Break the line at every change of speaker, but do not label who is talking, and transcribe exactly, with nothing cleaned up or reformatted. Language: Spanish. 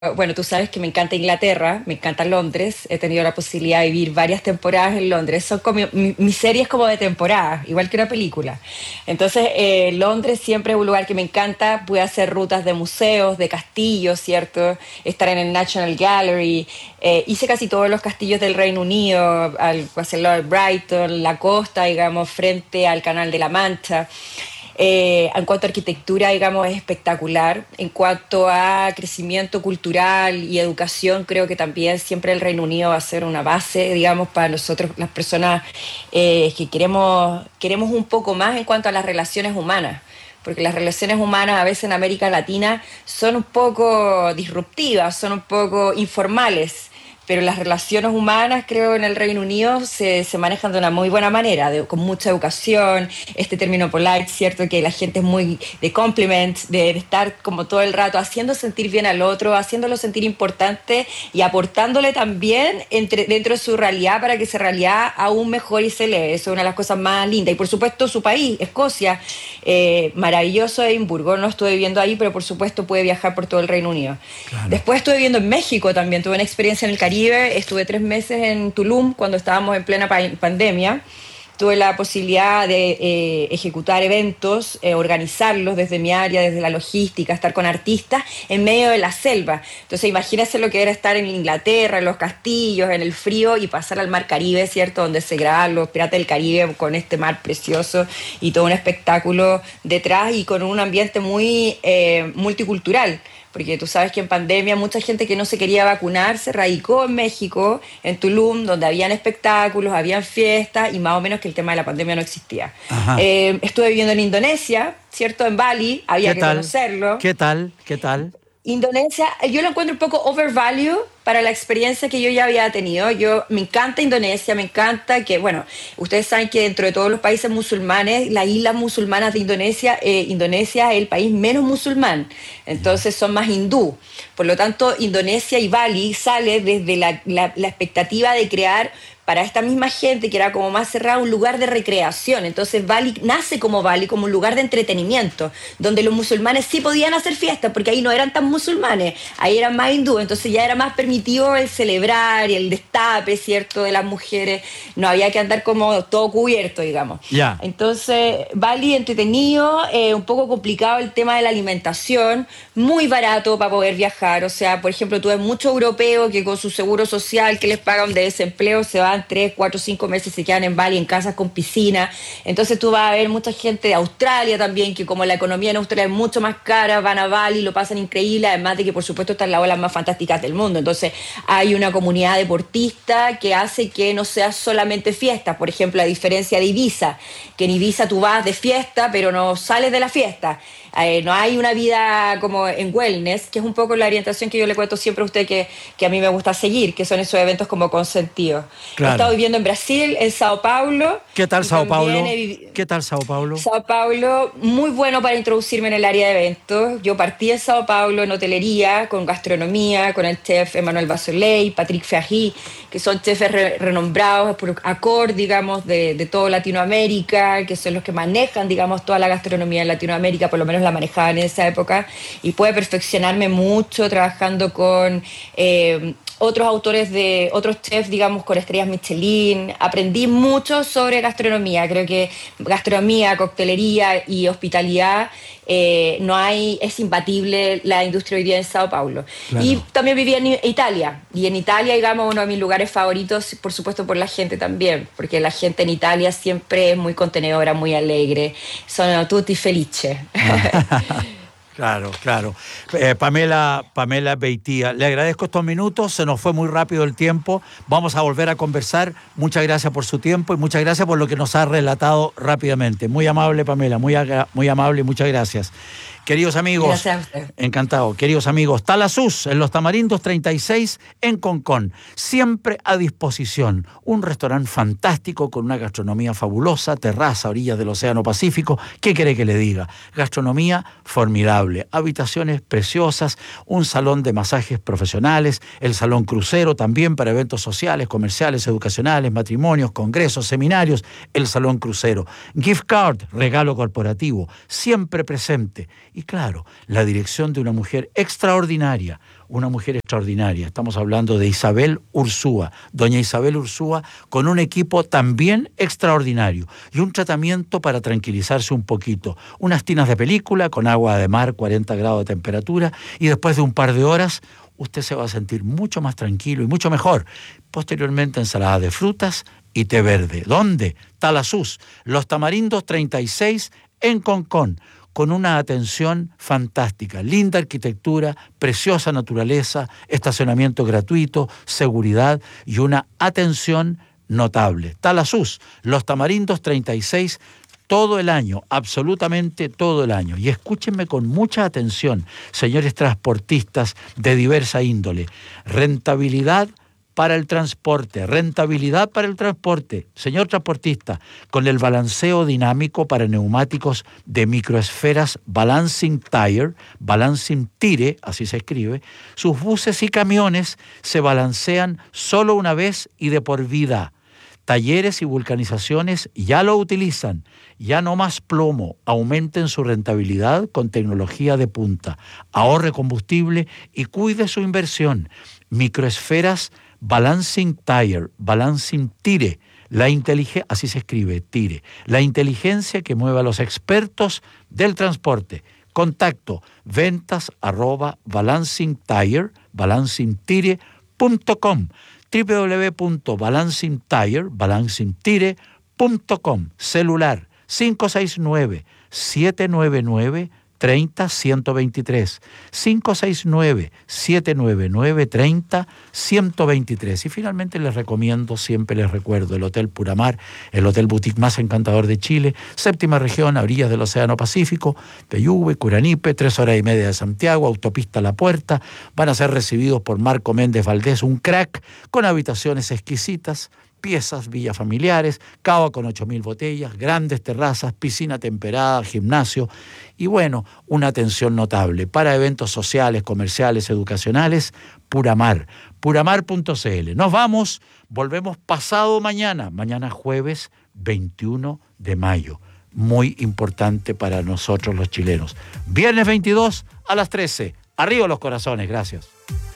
Bueno, tú sabes que me encanta Inglaterra, me encanta Londres, he tenido la posibilidad de vivir varias temporadas en Londres, son como mi, mi serie es como de temporada, igual que una película. Entonces, eh, Londres siempre es un lugar que me encanta, pude hacer rutas de museos, de castillos, ¿cierto? Estar en el National Gallery, eh, hice casi todos los castillos del Reino Unido, al Castle Brighton, la costa, digamos, frente al Canal de la Mancha. Eh, en cuanto a arquitectura, digamos, es espectacular. En cuanto a crecimiento cultural y educación, creo que también siempre el Reino Unido va a ser una base, digamos, para nosotros, las personas eh, que queremos, queremos un poco más en cuanto a las relaciones humanas. Porque las relaciones humanas a veces en América Latina son un poco disruptivas, son un poco informales, pero las relaciones humanas, creo, en el Reino Unido se, se manejan de una muy buena manera, de, con mucha educación, este término polite, ¿cierto? Que la gente es muy de compliment, de, de estar como todo el rato haciendo sentir bien al otro, haciéndolo sentir importante y aportándole también entre, dentro de su realidad para que esa realidad aún mejore y se eleve. Eso es una de las cosas más lindas. Y por supuesto su país, Escocia, eh, maravilloso Edimburgo, no estuve viviendo ahí, pero por supuesto pude viajar por todo el Reino Unido.
Claro.
Después estuve viviendo en México también, tuve una experiencia en el Caribe. Estuve tres meses en Tulum cuando estábamos en plena pa pandemia. Tuve la posibilidad de eh, ejecutar eventos, eh, organizarlos desde mi área, desde la logística, estar con artistas en medio de la selva. Entonces imagínense lo que era estar en Inglaterra, en los castillos, en el frío y pasar al mar Caribe, ¿cierto? Donde se graban los Piratas del Caribe con este mar precioso y todo un espectáculo detrás y con un ambiente muy eh, multicultural. Porque tú sabes que en pandemia mucha gente que no se quería vacunar se radicó en México, en Tulum, donde habían espectáculos, habían fiestas y más o menos que el tema de la pandemia no existía.
Ajá.
Eh, estuve viviendo en Indonesia, ¿cierto? En Bali, había
¿Qué
que
tal?
conocerlo.
¿Qué tal? ¿Qué tal?
Indonesia, yo lo encuentro un poco overvalue para la experiencia que yo ya había tenido. Yo me encanta Indonesia, me encanta que, bueno, ustedes saben que dentro de todos los países musulmanes, las islas musulmanas de Indonesia, eh, Indonesia es el país menos musulmán, entonces son más hindú. Por lo tanto, Indonesia y Bali sale desde la, la, la expectativa de crear para esta misma gente que era como más cerrada, un lugar de recreación. Entonces Bali nace como Bali, como un lugar de entretenimiento, donde los musulmanes sí podían hacer fiestas, porque ahí no eran tan musulmanes, ahí eran más hindú, entonces ya era más permitido el celebrar y el destape, ¿cierto?, de las mujeres, no había que andar como todo cubierto, digamos.
Ya.
Entonces, Bali entretenido, eh, un poco complicado el tema de la alimentación, muy barato para poder viajar, o sea, por ejemplo, tuve muchos europeos que con su seguro social que les pagan de desempleo se van tres, cuatro, cinco meses, se quedan en Bali en casas con piscina. Entonces tú vas a ver mucha gente de Australia también, que como la economía en Australia es mucho más cara, van a Bali, lo pasan increíble, además de que por supuesto están las olas más fantásticas del mundo. Entonces hay una comunidad deportista que hace que no sea solamente fiesta. Por ejemplo, a diferencia de Ibiza, que en Ibiza tú vas de fiesta, pero no sales de la fiesta. Eh, no hay una vida como en wellness, que es un poco la orientación que yo le cuento siempre a usted que, que a mí me gusta seguir, que son esos eventos como consentidos. He estado
Claro.
viviendo en Brasil, en Sao Paulo,
¿Qué tal
y
Sao
también
Paulo?
he vivido...
¿Qué tal Sao Paulo?
Sao Paulo, muy bueno para introducirme en el área de eventos. Yo partí en Sao Paulo en hotelería, con gastronomía, con el chef Emmanuel Basoley, Patrick Ferry, que son chefs re renombrados por Accor, digamos, de, de toda Latinoamérica, que son los que manejan, digamos, toda la gastronomía en Latinoamérica, por lo menos la manejaban en esa época, y pude perfeccionarme mucho trabajando con... Eh, otros autores de otros chefs, digamos, con estrellas Michelin. Aprendí mucho sobre gastronomía. Creo que gastronomía, coctelería y hospitalidad eh, no hay, es imbatible la industria hoy día en Sao Paulo. Y
Claro.
también viví en Italia. Y en Italia, digamos, uno de mis lugares favoritos, por supuesto, por la gente también. Porque la gente en Italia siempre es muy contenedora, muy alegre. Sono tutti felices.
Claro, claro. Eh, Pamela, Pamela Beitía, le agradezco estos minutos, se nos fue muy rápido el tiempo, vamos a volver a conversar, muchas gracias por su tiempo y muchas gracias por lo que nos ha relatado rápidamente. Muy amable, Pamela, muy, muy amable y muchas gracias. Queridos amigos,
Gracias a usted.
encantado. Queridos amigos, Talasus, en Los Tamarindos treinta y seis, en Concón. Siempre a disposición. Un restaurante fantástico con una gastronomía fabulosa, terraza, orillas del Océano Pacífico. ¿Qué quiere que le diga? Gastronomía formidable. Habitaciones preciosas, un salón de masajes profesionales, el salón crucero también para eventos sociales, comerciales, educacionales, matrimonios, congresos, seminarios, el salón crucero. Gift card, regalo corporativo, siempre presente. Y claro, la dirección de una mujer extraordinaria, una mujer extraordinaria. Estamos hablando de Isabel Ursúa, doña Isabel Ursúa, con un equipo también extraordinario y un tratamiento para tranquilizarse un poquito. Unas tinas de película con agua de mar, cuarenta grados de temperatura, y después de un par de horas usted se va a sentir mucho más tranquilo y mucho mejor. Posteriormente, ensalada de frutas y té verde. ¿Dónde? Talasús, Los Tamarindos treinta y seis en Concón, con una atención fantástica, linda arquitectura, preciosa naturaleza, estacionamiento gratuito, seguridad y una atención notable. Talasús, Los Tamarindos treinta y seis, todo el año, absolutamente todo el año. Y escúchenme con mucha atención, señores transportistas de diversa índole. Rentabilidad para el transporte, rentabilidad para el transporte. Señor transportista, con el balanceo dinámico para neumáticos de microesferas Balancing Tire, Balancing Tire, así se escribe, sus buses y camiones se balancean solo una vez y de por vida. Talleres y vulcanizaciones ya lo utilizan. Ya no más plomo. Aumenten su rentabilidad con tecnología de punta. Ahorre combustible y cuide su inversión. Microesferas Balancing Tire, Balancing Tire, la inteligencia, así se escribe, Tire, la inteligencia que mueve a los expertos del transporte. Contacto, ventas arroba balancing tire, balancing tire punto com, w w w punto balancing tire, balancing tire punto com, celular cinco seis nueve, siete nueve nueve, treinta, ciento veintitrés, cinco seis nueve, siete nueve nueve, treinta, ciento veintitrés. Y finalmente les recomiendo, siempre les recuerdo, el Hotel Puramar, el hotel boutique más encantador de Chile, séptima región, a orillas del Océano Pacífico, Peyúgue, Curanipe, tres horas y media de Santiago, autopista La Puerta. Van a ser recibidos por Marco Méndez Valdés, un crack, con habitaciones exquisitas, piezas, villas familiares, cava con ocho mil botellas, grandes terrazas, piscina temperada, gimnasio y bueno, una atención notable para eventos sociales, comerciales, educacionales. Puramar, puramar punto c l. Nos vamos, volvemos pasado mañana, mañana jueves veintiuno de mayo. Muy importante para nosotros los chilenos. Viernes veintidós a las trece. Arriba los corazones, gracias.